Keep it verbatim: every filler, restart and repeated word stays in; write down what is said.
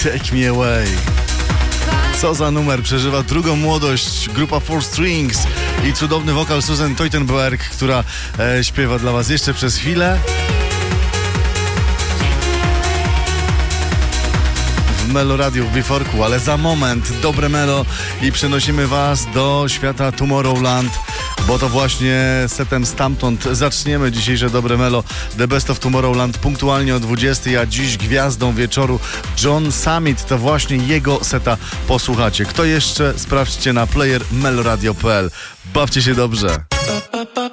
Take Me Away. Co za numer, przeżywa drugą młodość grupa Four Strings i cudowny wokal Susan Teutenberg, która e, śpiewa dla was jeszcze przez chwilę. W Melo Radio w Biforku, ale za moment dobre Melo i przenosimy was do świata Tomorrowland, bo to właśnie setem stamtąd zaczniemy dzisiejsze dobre Melo. The Best of Tomorrowland punktualnie o dwudziestej, a dziś gwiazdą wieczoru John Summit. To właśnie jego seta posłuchacie. Kto jeszcze? Sprawdźcie na player meloradio kropka p l. Bawcie się dobrze.